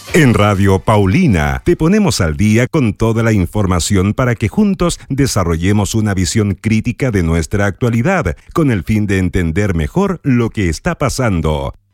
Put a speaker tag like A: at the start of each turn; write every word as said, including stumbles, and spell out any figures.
A: En Radio Paulina te ponemos al día con toda la información para que juntos desarrollemos una visión crítica de nuestra actualidad con el fin de entender mejor lo que está pasando.